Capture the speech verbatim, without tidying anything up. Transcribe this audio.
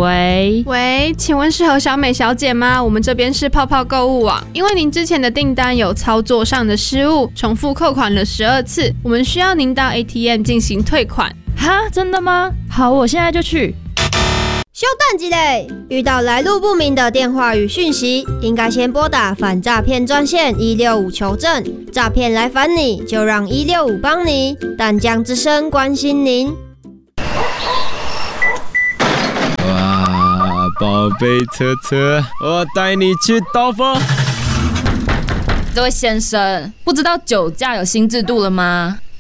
喂喂，请问是何小美小姐吗？我们这边是泡泡购物网，因为您之前的订单有操作上的失误，重复扣款了十二次，我们需要您到 A T M 进行退款。 哈，真的吗？好，我现在就去。 休蛋几嘞！遇到来路不明的电话与讯息，应该先拨打反诈骗专线一六五求证。诈骗来烦你，就让一六五帮你。淡江之声关心您。 哇，宝贝车车，我带你去兜风。 这位先生，不知道酒驾有新制度了吗？